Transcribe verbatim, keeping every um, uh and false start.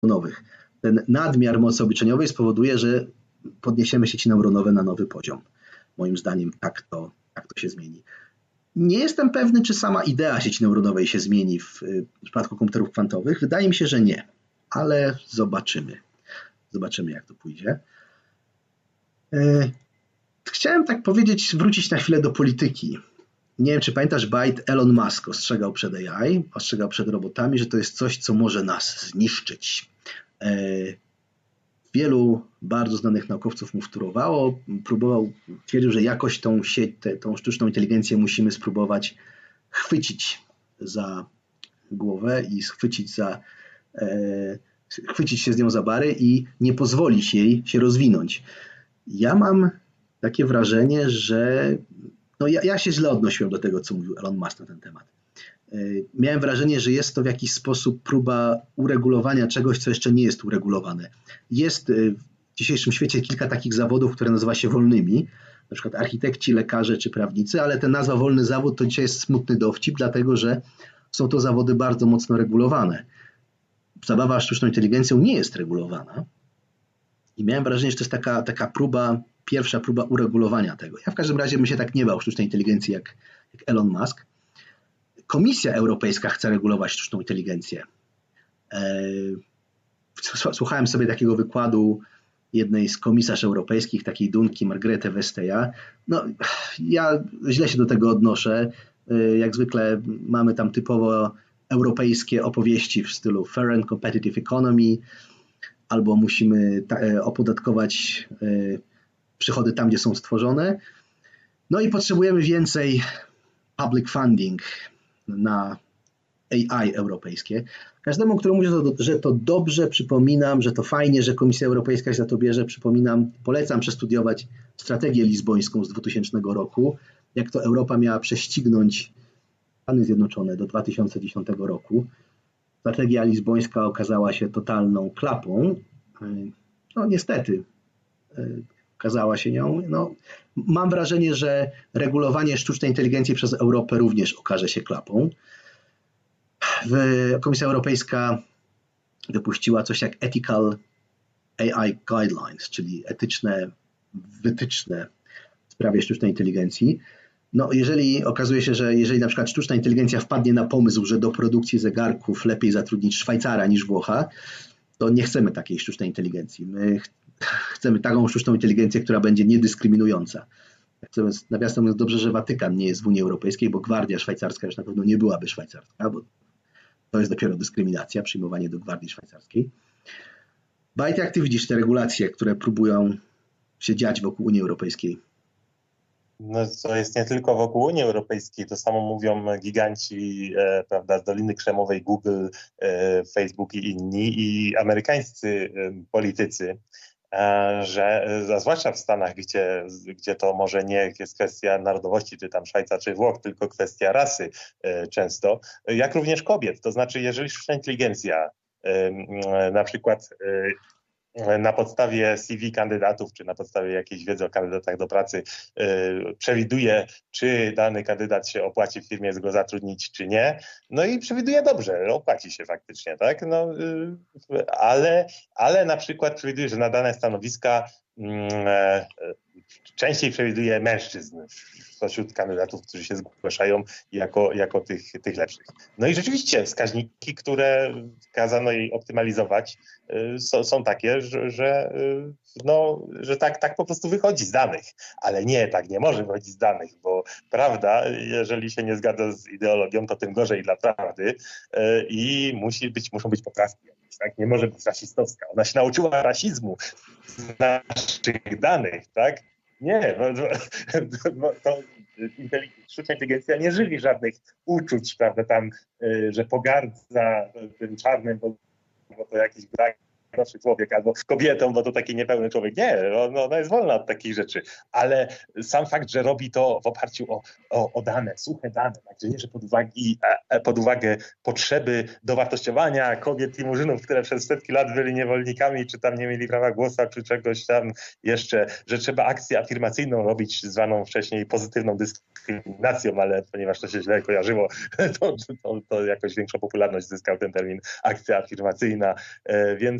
neuronowych. Ten nadmiar mocy obliczeniowej spowoduje, że podniesiemy sieci neuronowe na nowy poziom. Moim zdaniem tak to, tak to się zmieni. Nie jestem pewny, czy sama idea sieci neuronowej się zmieni w przypadku komputerów kwantowych. Wydaje mi się, że nie, ale zobaczymy. Zobaczymy, jak to pójdzie. Chciałem tak powiedzieć, wrócić na chwilę do polityki. Nie wiem, czy pamiętasz, Byte, Elon Musk ostrzegał przed A I, ostrzegał przed robotami, że to jest coś, co może nas zniszczyć. Wielu bardzo znanych naukowców mu wtórowało, próbował, twierdził, że jakoś tą sieć, tą sztuczną inteligencję musimy spróbować chwycić za głowę i schwycić za, e, chwycić się z nią za bary i nie pozwolić jej się rozwinąć. Ja mam takie wrażenie, że no ja, ja się źle odnosiłem do tego, co mówił Elon Musk na ten temat. Miałem wrażenie, że jest to w jakiś sposób próba uregulowania czegoś, co jeszcze nie jest uregulowane. Jest w dzisiejszym świecie kilka takich zawodów, które nazywa się wolnymi, na przykład architekci, lekarze czy prawnicy, ale ten nazwa wolny zawód to dzisiaj jest smutny dowcip, dlatego że są to zawody bardzo mocno regulowane. Zabawa sztuczną inteligencją nie jest regulowana i miałem wrażenie, że to jest taka, taka próba, pierwsza próba uregulowania tego. Ja w każdym razie bym się tak nie bał sztucznej inteligencji jak, jak Elon Musk. Komisja Europejska chce regulować sztuczną inteligencję. Słuchałem sobie takiego wykładu jednej z komisarz europejskich, takiej Dunki, Margrethe Vestager. No, ja źle się do tego odnoszę. Jak zwykle mamy tam typowo europejskie opowieści w stylu Fair and Competitive Economy, albo musimy opodatkować przychody tam, gdzie są stworzone. No i potrzebujemy więcej public funding na A I europejskie. Każdemu, który mówi, że to dobrze, przypominam, że to fajnie, że Komisja Europejska się za to bierze, przypominam, polecam przestudiować strategię lizbońską z dwutysięcznego roku, jak to Europa miała prześcignąć Stany Zjednoczone do dwa tysiące dziesiątego roku. Strategia lizbońska okazała się totalną klapą. No niestety okazała się nią. No, mam wrażenie, że regulowanie sztucznej inteligencji przez Europę również okaże się klapą. Komisja Europejska wypuściła coś jak Ethical A I Guidelines, czyli etyczne wytyczne w sprawie sztucznej inteligencji. No, jeżeli okazuje się, że jeżeli na przykład sztuczna inteligencja wpadnie na pomysł, że do produkcji zegarków lepiej zatrudnić Szwajcara niż Włocha, to nie chcemy takiej sztucznej inteligencji. My chcemy taką sztuczną inteligencję, która będzie niedyskryminująca. Nawiasem mówiąc, dobrze, że Watykan nie jest w Unii Europejskiej, bo gwardia szwajcarska już na pewno nie byłaby szwajcarska, bo to jest dopiero dyskryminacja, przyjmowanie do gwardii szwajcarskiej. Bajt, jak ty widzisz te regulacje, które próbują się dziać wokół Unii Europejskiej? No to jest nie tylko wokół Unii Europejskiej, to samo mówią giganci, e, prawda, z Doliny Krzemowej, Google, e, Facebook i inni, i amerykańscy e, politycy, e, że e, zwłaszcza w Stanach, gdzie, gdzie to może nie jest kwestia narodowości, czy tam Szwajcar, czy Włoch, tylko kwestia rasy e, często, jak również kobiet. To znaczy, jeżeli sztuczna inteligencja e, na przykład e, na podstawie C V kandydatów, czy na podstawie jakiejś wiedzy o kandydatach do pracy yy, przewiduje, czy dany kandydat się opłaci w firmie, jest go zatrudnić, czy nie. No i przewiduje dobrze, opłaci się faktycznie, tak? No, yy, ale, ale na przykład przewiduje, że na dane stanowiska yy, yy, częściej przewiduje mężczyzn spośród kandydatów, którzy się zgłaszają jako, jako tych, tych lepszych. No i rzeczywiście wskaźniki, które kazano jej optymalizować, są, są takie, że, że, no, że tak, tak po prostu wychodzi z danych. Ale nie, tak nie może wychodzić z danych, bo prawda, jeżeli się nie zgadza z ideologią, to tym gorzej dla prawdy i musi być, muszą być poprawki. Tak? Nie może być rasistowska. Ona się nauczyła rasizmu z naszych danych, tak? Nie, no, no, to sztuczna inteligencja nie żywi żadnych uczuć, prawda, tam, że pogardza tym czarnym, bo, bo to jakiś brak najgorszy człowiek, albo kobietą, bo to taki niepełny człowiek. Nie, no, ona jest wolna od takich rzeczy. Ale sam fakt, że robi to w oparciu o, o, o dane, suche dane, tak, że bierze pod uwagę, pod uwagę potrzeby dowartościowania kobiet i murzynów, które przez setki lat byli niewolnikami, czy tam nie mieli prawa głosu, czy czegoś tam jeszcze, że trzeba akcję afirmacyjną robić, zwaną wcześniej pozytywną dyskryminacją, ale ponieważ to się źle kojarzyło, to, to, to jakoś większą popularność zyskał ten termin akcja afirmacyjna, więc